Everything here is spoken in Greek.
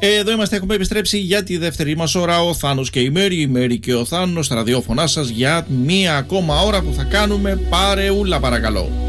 Εδώ είμαστε, έχουμε επιστρέψει για τη δεύτερη μας ώρα. Ο Θάνος και η Μέρη και ο Θάνος στα ραδιόφωνά σας για μία ακόμα ώρα που θα κάνουμε παρεούλα, παρακαλώ.